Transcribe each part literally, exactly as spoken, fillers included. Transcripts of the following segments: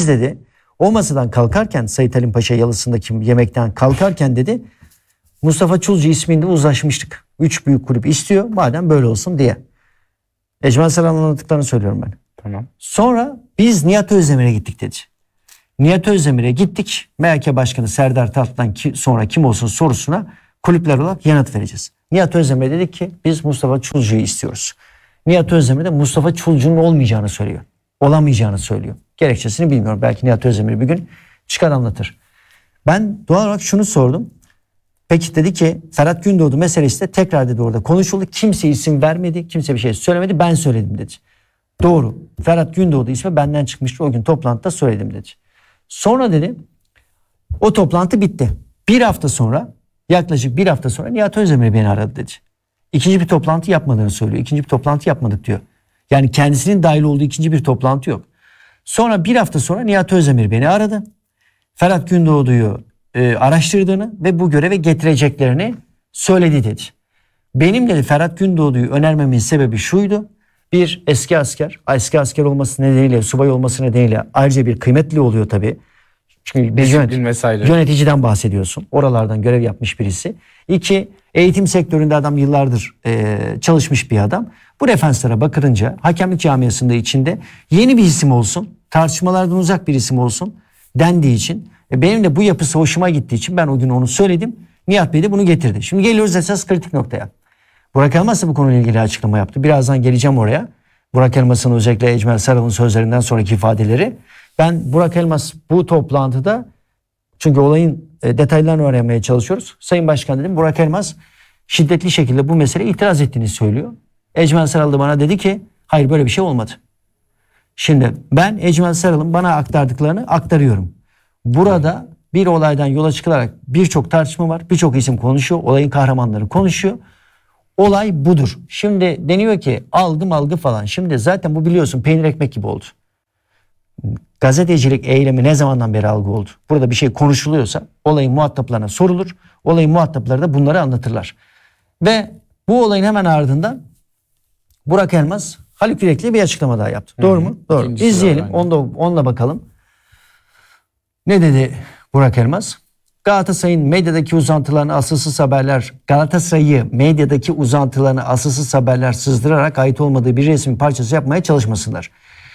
biz dedi o masadan kalkarken Sait Halim Paşa Yalısı'ndaki yemekten kalkarken dedi Mustafa Çulcu isminde uzlaşmıştık. Üç büyük kulüp istiyor madem böyle olsun diye. Ecmel Saral'ın anlattıklarını söylüyorum ben. Tamam. Sonra biz Nihat Özdemir'e gittik dedi. Nihat Özdemir'e gittik. M H K Başkanı Serdar Tatlı'dan ki, sonra kim olsun sorusuna kulüpler olarak yanıt vereceğiz. Nihat Özdemir'e dedik ki biz Mustafa Çulcu'yu istiyoruz. Nihat Özdemir de Mustafa Çulcu'nun olmayacağını söylüyor. Olamayacağını söylüyor. Gerekçesini bilmiyorum. Belki Nihat Özdemir bir gün çıkar anlatır. Ben doğal olarak şunu sordum. Peki dedi ki Ferhat Gündoğdu meselesi de tekrar dedi orada konuşuldu. Kimse isim vermedi. Kimse bir şey söylemedi. Ben söyledim dedi. Doğru. Ferhat Gündoğdu ismi benden çıkmıştı. O gün toplantıda söyledim dedi. Sonra dedi o toplantı bitti. Bir hafta sonra yaklaşık bir hafta sonra Nihat Özdemir beni aradı dedi. İkinci bir toplantı yapmadığını söylüyor. İkinci bir toplantı yapmadık diyor. Yani kendisinin dahil olduğu ikinci bir toplantı yok. Sonra bir hafta sonra Nihat Özdemir beni aradı. Ferhat Gündoğdu'yu e, araştırdığını ve bu göreve getireceklerini söyledi dedi. Benim dedi Ferhat Gündoğdu'yu önermemin sebebi şuydu. Bir eski asker, eski asker olması nedeniyle, subay olması nedeniyle ayrıca bir kıymetli oluyor tabii. Çünkü bir yönet- yöneticiden bahsediyorsun. Oralardan görev yapmış birisi. İki, eğitim sektöründe adam yıllardır e, çalışmış bir adam. Bu referanslara bakılınca hakemlik camiasında içinde yeni bir isim olsun, tartışmalardan uzak bir isim olsun dendiği için e, benim de bu yapısı hoşuma gittiği için ben o gün onu söyledim. Nihat Bey de bunu getirdi. Şimdi geliyoruz esas kritik noktaya. Burak Elmas da bu konuyla ilgili açıklama yaptı. Birazdan geleceğim oraya. Burak Elmas'ın özellikle Ecmel Saral'ın sözlerinden sonraki ifadeleri. Ben Burak Elmas bu toplantıda çünkü olayın e, detaylarını öğrenmeye çalışıyoruz. Sayın Başkan dedim Burak Elmas şiddetli şekilde bu meseleye itiraz ettiğini söylüyor. Ecmel Saral da bana dedi ki hayır böyle bir şey olmadı. Şimdi ben Ecmel Saral'ın bana aktardıklarını aktarıyorum. Burada bir olaydan yola çıkılarak birçok tartışma var. Birçok isim konuşuyor. Olayın kahramanları konuşuyor. Olay budur. Şimdi deniyor ki algı malgı falan. Şimdi zaten bu biliyorsun peynir ekmek gibi oldu. Gazetecilik eylemi ne zamandan beri algı oldu? Burada bir şey konuşuluyorsa olayın muhataplarına sorulur. Olayın muhatapları da bunları anlatırlar. Ve bu olayın hemen ardından Burak Elmas Haluk Yürekli'ye bir açıklama daha yaptı. Hı-hı. Doğru mu? Doğru. İkincisi İzleyelim. Onunla, onunla bakalım. Ne dedi Burak Elmas? Galatasaray'ın medyadaki uzantılarını asılsız haberler, Galatasaray'ı medyadaki uzantılarını asılsız haberler sızdırarak ait olmadığı bir resmin parçası yapmaya çalışmasınlar.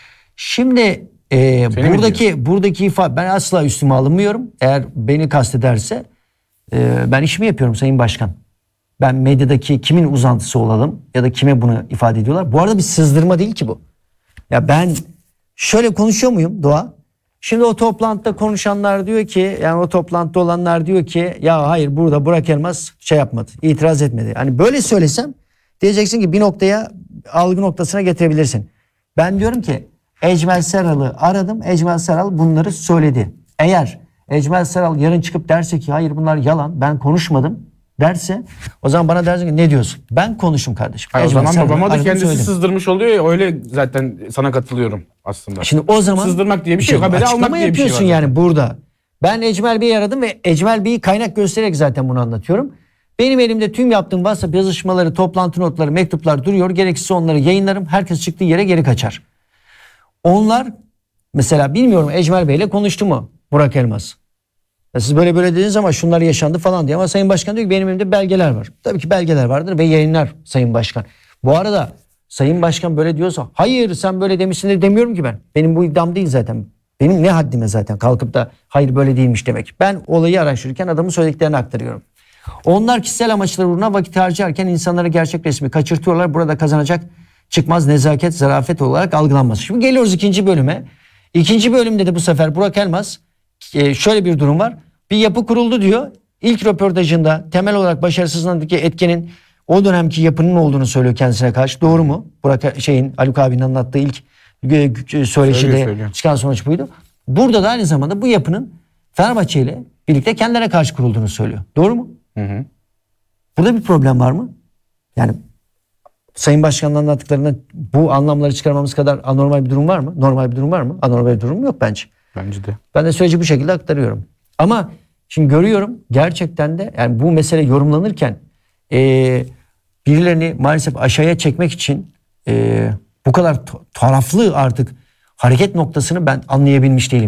Şimdi e, buradaki buradaki ifade ben asla üstüme alınmıyorum. Eğer beni kastederse e, ben işimi yapıyorum Sayın Başkan. Ben medyadaki kimin uzantısı olalım ya da kime bunu ifade ediyorlar. Bu arada bir sızdırma değil ki bu. Ya ben şöyle konuşuyor muyum Doğa? Şimdi o toplantıda konuşanlar diyor ki yani o toplantıda olanlar diyor ki ya hayır burada Burak Elmas şey yapmadı, itiraz etmedi. Hani böyle söylesem diyeceksin ki bir noktaya algı noktasına getirebilirsin. Ben diyorum ki Ecmel Saral'ı aradım. Ecmel Saral bunları söyledi. Eğer Ecmel Saral yarın çıkıp derse ki hayır bunlar yalan ben konuşmadım derse o zaman bana dersin ki ne diyorsun? Ben konuştum kardeşim. Hayır, o zaman babama da kendisi söyledim. Sızdırmış oluyor ya öyle zaten sana katılıyorum aslında. Şimdi o zaman sızdırmak diye bir şey yok. Haberi almak diye bir şey var. Açıklama yapıyorsun yani burada. Ben Ecmel Bey'i aradım ve Ecmel Bey'i kaynak göstererek zaten bunu anlatıyorum. Benim elimde tüm yaptığım WhatsApp yazışmaları, toplantı notları, mektuplar duruyor. Gerekirse onları yayınlarım. Herkes çıktığı yere geri kaçar. Onlar mesela bilmiyorum Ecmel Bey'le konuştu mu Burak Elmas? Ya siz böyle böyle dediniz ama şunlar yaşandı falan diye ama Sayın Başkan diyor ki benim elimde belgeler var. Tabii ki belgeler vardır ve yayınlar Sayın Başkan. Bu arada Sayın Başkan böyle diyorsa hayır sen böyle demişsindir demiyorum ki ben. Benim bu iddiam değil zaten. Benim ne haddime zaten kalkıp da hayır böyle değilmiş demek. Ben olayı araştırırken adamın söylediklerini aktarıyorum. Onlar kişisel amaçları uğruna vakit harcarken insanlara gerçek resmi kaçırtıyorlar. Burada kazanacak çıkmaz nezaket, zarafet olarak algılanması. Şimdi geliyoruz ikinci bölüme. İkinci bölümde de bu sefer Burak Elmas şöyle bir durum var. Bir yapı kuruldu diyor. İlk röportajında temel olarak başarısızlığındaki etkenin o dönemki yapının olduğunu söylüyor kendisine karşı. Doğru mu? Burak şeyin Haluk abinin anlattığı ilk söyleşide çıkan sonuç buydu. Burada da aynı zamanda bu yapının Fenerbahçe ile birlikte kendilerine karşı kurulduğunu söylüyor. Doğru mu? Hı hı. Burada bir problem var mı? Yani Sayın Başkan'ın anlattıklarında bu anlamları çıkarmamız kadar anormal bir durum var mı? Normal bir durum var mı? Anormal bir durum yok bence. Bence de. Ben de süreci bu şekilde aktarıyorum. Ama şimdi görüyorum gerçekten de yani bu mesele yorumlanırken e, birilerini maalesef aşağıya çekmek için e, bu kadar taraflı artık hareket noktasını ben anlayabilmiş değilim.